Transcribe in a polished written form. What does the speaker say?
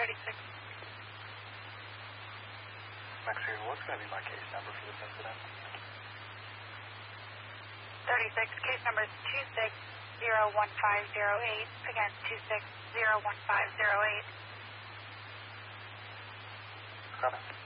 36. Mexico, what's going to be my case number for this incident? 36, case number is 26-01508. Again, 26-01508. Copy.